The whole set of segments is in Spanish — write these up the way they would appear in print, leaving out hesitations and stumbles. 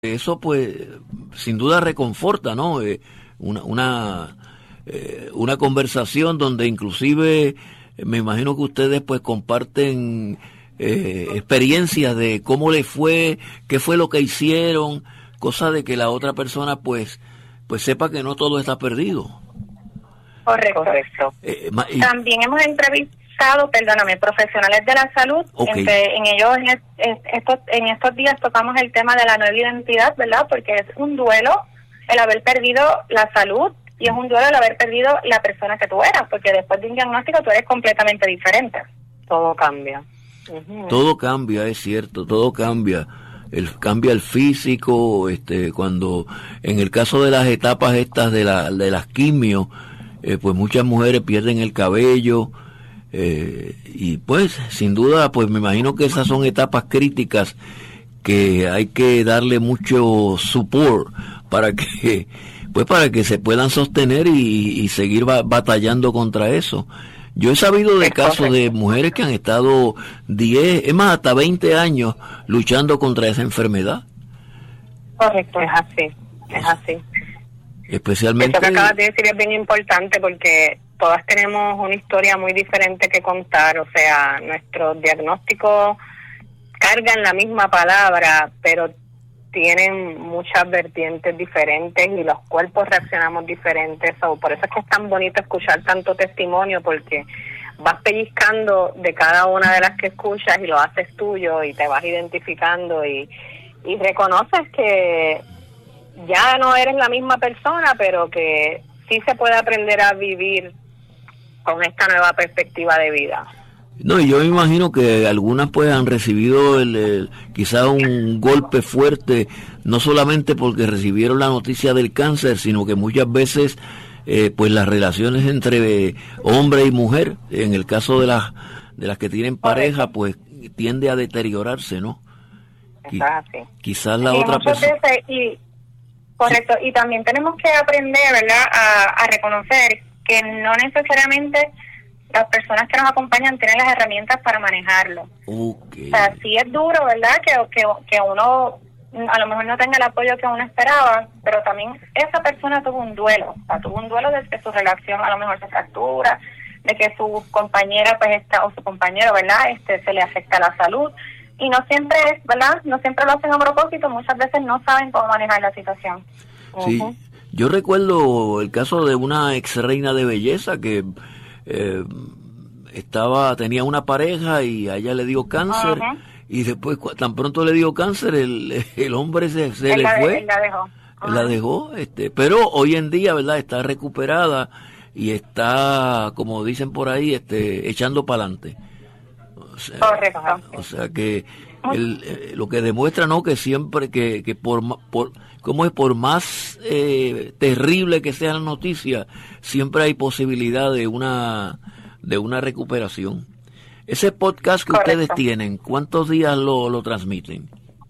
Eso pues sin duda reconforta, ¿no? Una conversación donde inclusive me imagino que ustedes pues comparten experiencias de cómo les fue, qué fue lo que hicieron, cosa de que la otra persona pues sepa que no todo está perdido. Correcto. También hemos entrevistado, profesionales de la salud. Okay. En ellos en estos días tocamos el tema de la nueva identidad, ¿verdad? Porque es un duelo el haber perdido la salud y es un duelo el haber perdido la persona que tú eras, porque después de un diagnóstico tú eres completamente diferente. Todo cambia. Uh-huh. Todo cambia, es cierto, todo cambia. Cambia el físico, cuando en el caso de las etapas estas de las quimios, pues muchas mujeres pierden el cabello, y pues sin duda pues me imagino que esas son etapas críticas que hay que darle mucho support para que se puedan sostener y seguir batallando contra eso. Yo he sabido de casos de mujeres que han estado 10, es más, hasta 20 años luchando contra esa enfermedad. Correcto, es así. Especialmente... Eso que acabas de decir es bien importante porque todas tenemos una historia muy diferente que contar, o sea, nuestros diagnósticos cargan la misma palabra, pero tienen muchas vertientes diferentes y los cuerpos reaccionamos diferentes. Por eso es que es tan bonito escuchar tanto testimonio, porque vas pellizcando de cada una de las que escuchas y lo haces tuyo y te vas identificando y reconoces que ya no eres la misma persona, pero que sí se puede aprender a vivir con esta nueva perspectiva de vida. No, y yo me imagino que algunas pues han recibido quizá un golpe fuerte, no solamente porque recibieron la noticia del cáncer, sino que muchas veces pues las relaciones entre hombre y mujer, en el caso de las que tienen pareja, pues tiende a deteriorarse, ¿no? Quizás la otra persona... Correcto, y también tenemos que aprender, ¿verdad?, a reconocer que no necesariamente las personas que nos acompañan tienen las herramientas para manejarlo. Okay. O sea, sí es duro, ¿verdad?, que uno a lo mejor no tenga el apoyo que uno esperaba, pero también esa persona tuvo un duelo. O sea, tuvo un duelo de que su relación a lo mejor se fractura, de que su compañera o su compañero, ¿verdad?, se le afecta la salud. Y no siempre es, ¿verdad?, no siempre lo hacen a propósito, muchas veces no saben cómo manejar la situación. Sí, yo recuerdo el caso de una ex reina de belleza que tenía una pareja y a ella le dio cáncer, y después tan pronto le dio cáncer el hombre se le fue. Él la dejó. La dejó, pero hoy en día, ¿verdad?, está recuperada y está, como dicen por ahí, echando para adelante. Correcto. O sea que lo que demuestra, ¿no?, que siempre que por más terrible que sea la noticia, siempre hay posibilidad de una recuperación. Ese podcast que ustedes tienen, ¿cuántos días lo transmiten?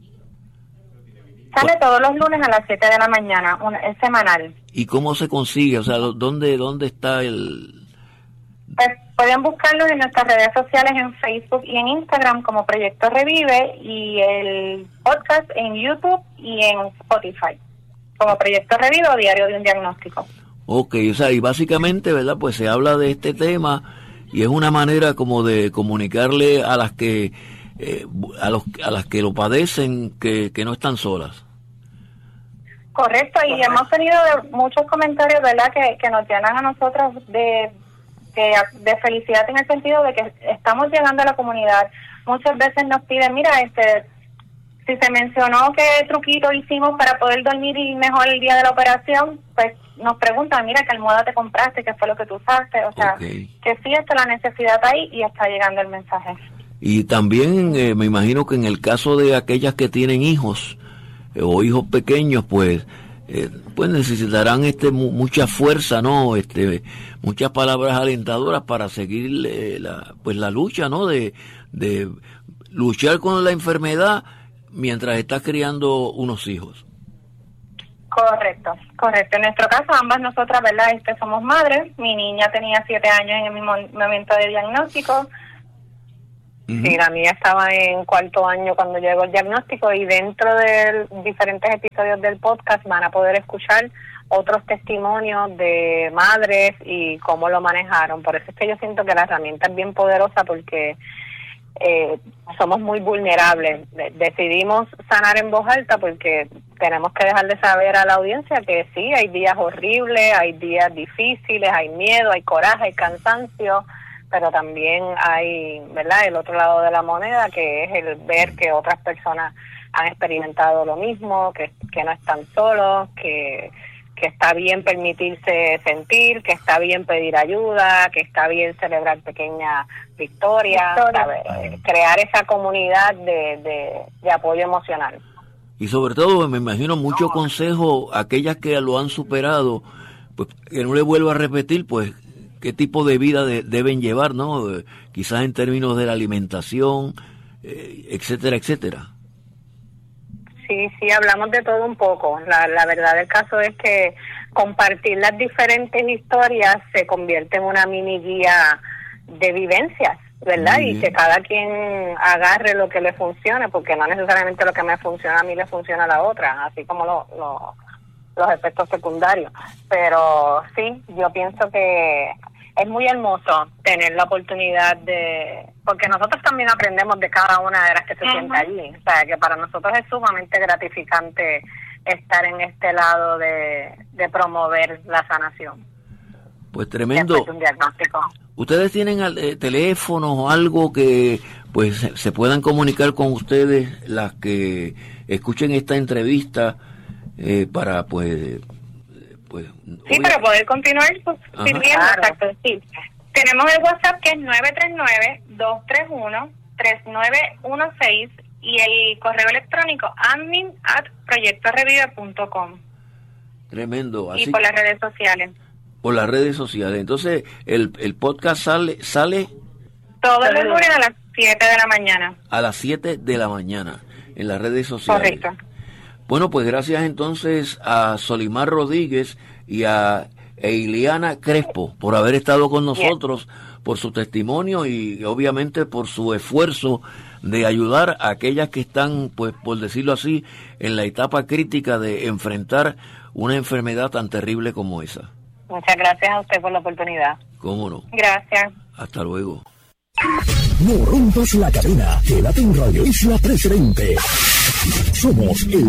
Sale todos los lunes a las 7 de la mañana, es semanal. ¿Y cómo se consigue? O sea, ¿dónde está el...? Pues pueden buscarlos en nuestras redes sociales, en Facebook y en Instagram como Proyecto Revive, y el podcast en YouTube y en Spotify como Proyecto Revive o Diario de un Diagnóstico. Ok, o sea, y básicamente, ¿verdad?, pues se habla de este tema y es una manera como de comunicarle a las que a las que lo padecen que no están solas. Correcto, y hemos tenido muchos comentarios, ¿verdad?, que nos llenan a nosotros de felicidad, en el sentido de que estamos llegando a la comunidad. Muchas veces nos piden, mira, si se mencionó qué truquito hicimos para poder dormir y mejor el día de la operación, pues nos preguntan, mira, qué almohada te compraste, qué fue lo que tú usaste. O sea, que sí está la necesidad ahí y está llegando el mensaje. Y también me imagino que en el caso de aquellas que tienen hijos o hijos pequeños, pues necesitarán mucha fuerza, ¿no? Muchas palabras alentadoras para seguir la lucha, ¿no? De luchar con la enfermedad mientras estás criando unos hijos. Correcto. En nuestro caso, ambas nosotras, ¿verdad?, somos madres. Mi niña tenía 7 años en el mismo momento de diagnóstico. Sí, la mía estaba en 4º año cuando llegó el diagnóstico, y dentro de diferentes episodios del podcast van a poder escuchar otros testimonios de madres y cómo lo manejaron. Por eso es que yo siento que la herramienta es bien poderosa, porque somos muy vulnerables. Decidimos sanar en voz alta porque tenemos que dejar de saber a la audiencia que sí, hay días horribles, hay días difíciles, hay miedo, hay coraje, hay cansancio, pero también hay, ¿verdad?, el otro lado de la moneda, que es el ver que otras personas han experimentado lo mismo, que no están solos, que está bien permitirse sentir, que está bien pedir ayuda, que está bien celebrar pequeñas victorias, crear esa comunidad de apoyo emocional. Y sobre todo, me imagino, mucho consejo a aquellas que lo han superado, pues que no le vuelva a repetir, pues qué tipo de vida deben llevar, ¿no? Quizás en términos de la alimentación, etcétera, etcétera. Sí, hablamos de todo un poco. La verdad del caso es que compartir las diferentes historias se convierte en una mini guía de vivencias, ¿verdad? Y que cada quien agarre lo que le funcione, porque no necesariamente lo que me funciona a mí le funciona a la otra, así como los efectos secundarios. Pero sí, yo pienso que es muy hermoso tener la oportunidad porque nosotros también aprendemos de cada una de las que se sienta allí. O sea, que para nosotros es sumamente gratificante estar en este lado de promover la sanación. Pues tremendo. Después de un diagnóstico. ¿Ustedes tienen teléfonos o algo que pues se puedan comunicar con ustedes, las que escuchen esta entrevista, para pues sí, para poder continuar sirviendo? Exacto, sí. Tenemos el WhatsApp, que es 939-231-3916, y el correo electrónico admin@proyectorevive.com. Tremendo. Así, y por las redes sociales. Por las redes sociales. Entonces, el podcast sale todos los lunes a las 7 de la mañana. A las 7 de la mañana en las redes sociales. Correcto. Bueno, pues gracias entonces a Solimar Rodríguez y a Eiliana Crespo por haber estado con nosotros, por su testimonio y obviamente por su esfuerzo de ayudar a aquellas que están, pues por decirlo así, en la etapa crítica de enfrentar una enfermedad tan terrible como esa. Muchas gracias a usted por la oportunidad. ¿Cómo no? Gracias. Hasta luego. No rompas la cadena. Quédate en Radio Isla Presidente. Somos el